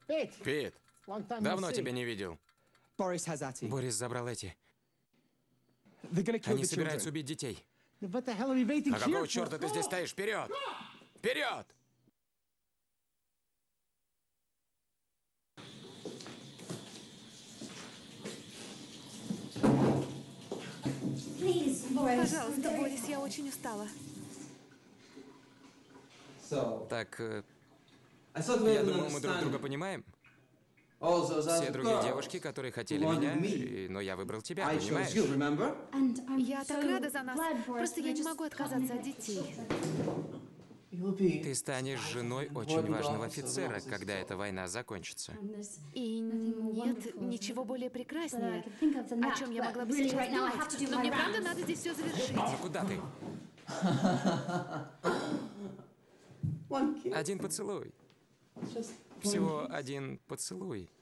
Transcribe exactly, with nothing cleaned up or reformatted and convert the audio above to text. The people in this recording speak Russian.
Пит, давно тебя не видел. Борис забрал эти. Они собираются убить детей. А какого черта ты здесь стоишь? Вперед! Вперед! Пожалуйста, Борис, я очень устала. Так, э, я думал, мы друг друга понимаем. Все другие девушки, которые хотели меня, и- но я выбрал тебя, понимаешь? Я так рада за нас. Просто я не могу отказаться от детей. Ты станешь женой очень важного офицера, когда эта война закончится. И нет ничего более прекраснее, о чем я могла бы сейчас думать. Но мне правда надо здесь все завершить. Ну куда ты? Один поцелуй. Всего один поцелуй.